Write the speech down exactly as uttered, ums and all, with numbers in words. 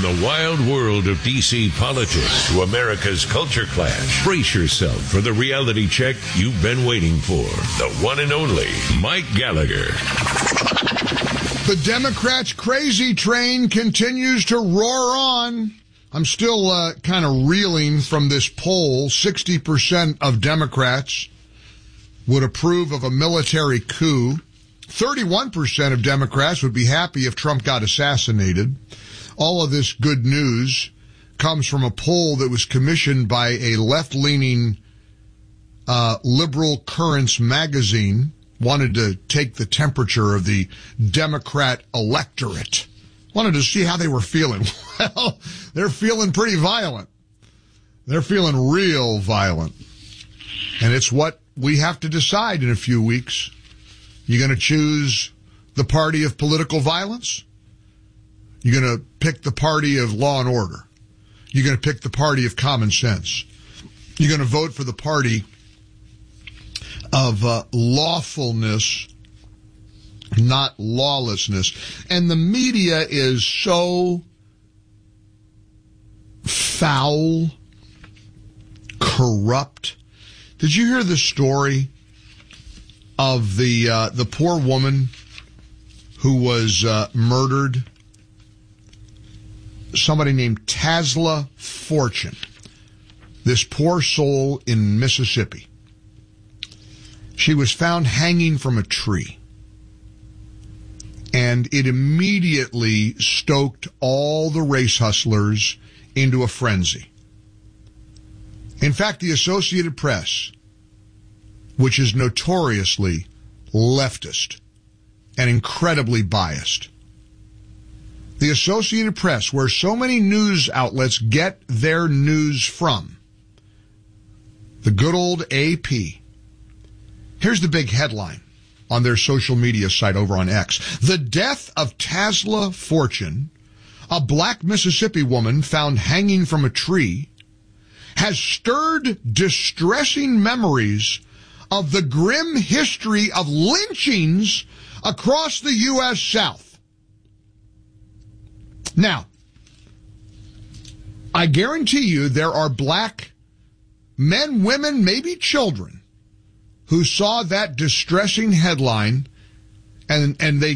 From the wild world of D C politics to America's culture clash, brace yourself for the reality check you've been waiting for. The one and only Mike Gallagher. The Democrats' crazy train continues to roar on. I'm still uh, kind of reeling from this poll. sixty percent of Democrats would approve of a military coup. thirty-one percent of Democrats would be happy if Trump got assassinated. All of this good news comes from a poll that was commissioned by a left-leaning uh, Liberal Currents magazine. Wanted to take the temperature of the Democrat electorate. Wanted to see how they were feeling. Well, they're feeling pretty violent. They're feeling real violent. And it's what we have to decide in a few weeks. You going to choose the party of political violence? You're going to pick the party of law and order? You're going to pick the party of common sense? You're going to vote for the party of uh, lawfulness, not lawlessness? And the media is so foul, corrupt. Did you hear the story of the uh, the poor woman who was uh, murdered? Somebody named Tasla Fortune. This poor soul in Mississippi. She was found hanging from a tree. And it immediately stoked all the race hustlers into a frenzy. In fact, the Associated Press, which is notoriously leftist and incredibly biased, the Associated Press, where so many news outlets get their news from, the good old A P, here's the big headline on their social media site over on X. The death of Tasla Fortune, a black Mississippi woman found hanging from a tree, has stirred distressing memories of the grim history of lynchings across the U S South. Now, I guarantee you there are black men, women, maybe children who saw that distressing headline and, and they